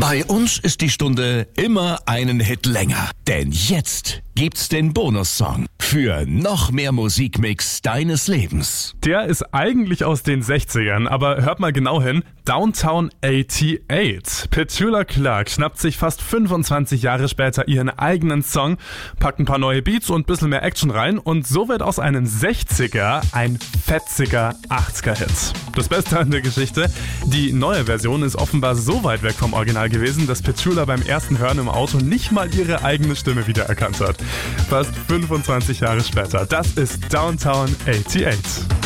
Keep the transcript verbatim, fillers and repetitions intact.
Bei uns ist die Stunde immer einen Hit länger. Denn jetzt gibt's den Bonussong für noch mehr Musikmix deines Lebens. Der ist eigentlich aus den sechzigern, aber hört mal genau hin. Downtown achtundachtzig. Petula Clark schnappt sich fast fünfundzwanzig Jahre später ihren eigenen Song, packt ein paar neue Beats und ein bisschen mehr Action rein und so wird aus einem sechziger ein fetziger achtziger-Hit. Das Beste an der Geschichte, die neue Version ist offenbar so weit weg vom Original gewesen, dass Petula beim ersten Hören im Auto nicht mal ihre eigene Stimme wiedererkannt hat. Fast fünfundzwanzig Jahre später. Das ist Downtown achtundachtzig.